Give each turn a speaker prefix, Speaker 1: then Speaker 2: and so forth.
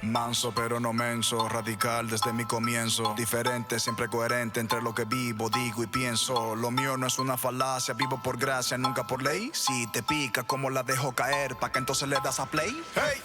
Speaker 1: Manso pero no menso, radical desde mi comienzo. Diferente, siempre coherente entre lo que vivo, digo y pienso. Lo mío no es una falacia, vivo por gracia, nunca por ley. Si te pica, ¿cómo la dejo caer? ¿Pa' que entonces le das a play? Hey,